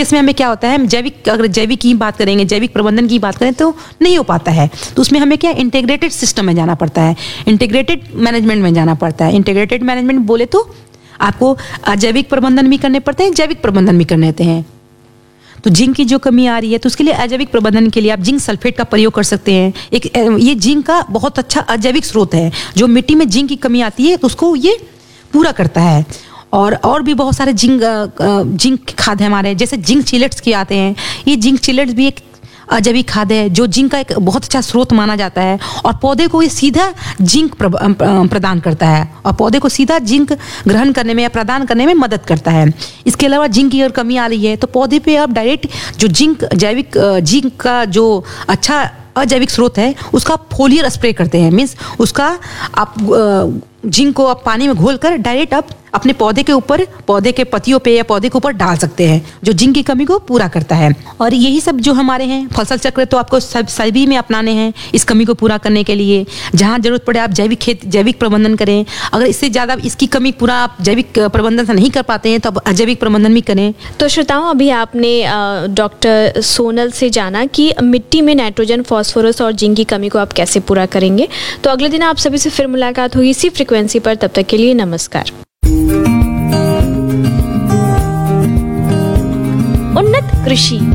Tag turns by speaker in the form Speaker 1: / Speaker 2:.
Speaker 1: Case में हमें क्या होता है, हम अगर जैविक की बात करेंगे, जैविक प्रबंधन की बात करें तो नहीं हो पाता है। तो उसमें हमें क्या इंटीग्रेटेड सिस्टम में जाना पड़ता है, इंटीग्रेटेड मैनेजमेंट में जाना पड़ता है। इंटीग्रेटेड मैनेजमेंट बोले तो आपको अजैविक प्रबंधन भी करने पड़ते हैं, जैविक प्रबंधन भी करने होते हैं। तो जिंक की जो कमी आ रही है तो उसके लिए अजैविक प्रबंधन के लिए आप जिंक सल्फेट का प्रयोग कर सकते हैं। ये जिंक का बहुत अच्छा अजैविक स्रोत है, जो मिट्टी में जिंक की कमी आती है तो उसको ये पूरा करता है। और भी बहुत सारे जिंक खाद है हमारे, जैसे जिंक चिलेट्स के आते हैं। ये जिंक चिलेट्स भी एक अजैविक खाद है जो जिंक का एक बहुत अच्छा स्रोत माना जाता है, और पौधे को ये सीधा जिंक प्रदान करता है, और पौधे को सीधा जिंक ग्रहण करने में या प्रदान करने में मदद करता है। इसके अलावा जिंक की अगर कमी आ रही है तो पौधे पे आप डायरेक्ट जो जिंक का जो अच्छा अजैविक स्रोत है उसका फोलियर स्प्रे करते हैं। मीन्स उसका आप जिंक को आप पानी में घोलकर डायरेक्ट आप अपने पौधे के ऊपर, पौधे के पत्तियों पे या पौधे के ऊपर डाल सकते हैं, जो जिंक की कमी को पूरा करता है। और यही सब जो हमारे हैं फसल चक्र तो आपको सभी में अपनाने हैं इस कमी को पूरा करने के लिए। जहाँ जरूरत पड़े आप जैविक प्रबंधन करें। अगर इससे ज़्यादा इसकी कमी पूरा आप जैविक प्रबंधन से नहीं कर पाते हैं तो आप अजैविक प्रबंधन भी करें।
Speaker 2: तो श्रोताओं, अभी आपने डॉक्टर सोनल से जाना कि मिट्टी में नाइट्रोजन, फॉस्फोरस और जिंक की कमी को आप कैसे पूरा करेंगे। तो अगले दिन आप सभी से फिर मुलाकात होगी इसी फ्रिक्वेंसी पर। तब तक के लिए नमस्कार।
Speaker 3: उन्नत कृषि